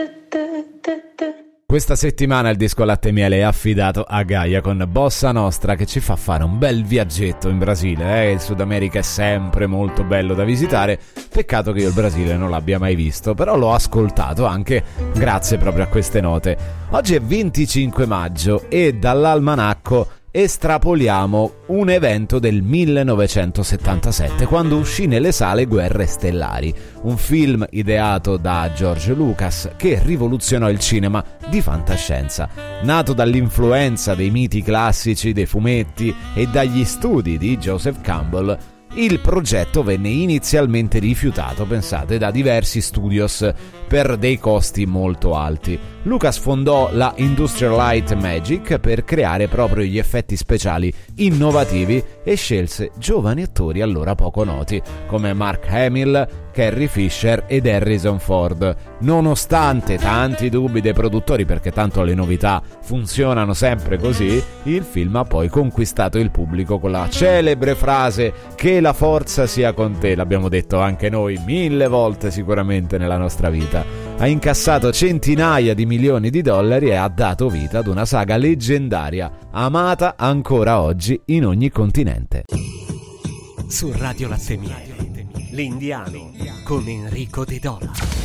Questa settimana il disco Latte e Miele è affidato a Gaia con Bossa Nostra, che ci fa fare un bel viaggetto in Brasile. Il Sud America è sempre molto bello da visitare, peccato che io il Brasile non l'abbia mai visto, però l'ho ascoltato anche grazie proprio a queste note. Oggi è 25 maggio e dall'almanacco estrapoliamo un evento del 1977, quando uscì nelle sale Guerre Stellari, un film ideato da George Lucas che rivoluzionò il cinema di fantascienza. Nato dall'influenza dei miti classici, dei fumetti e dagli studi di Joseph Campbell, il progetto venne inizialmente rifiutato, pensate, da diversi studios per dei costi molto alti. Lucas fondò la Industrial Light Magic per creare proprio gli effetti speciali innovativi e scelse giovani attori allora poco noti come Mark Hamill, Carrie Fisher ed Harrison Ford. Nonostante tanti dubbi dei produttori, perché tanto le novità funzionano sempre così, il film ha poi conquistato il pubblico con la celebre frase "che la forza sia con te", l'abbiamo detto anche noi 1000 volte sicuramente nella nostra vita. Ha incassato centinaia di milioni di dollari e ha dato vita ad una saga leggendaria, amata ancora oggi in ogni continente. Su Radio Latte e Miele, l'Indiano con Enrico De Dola.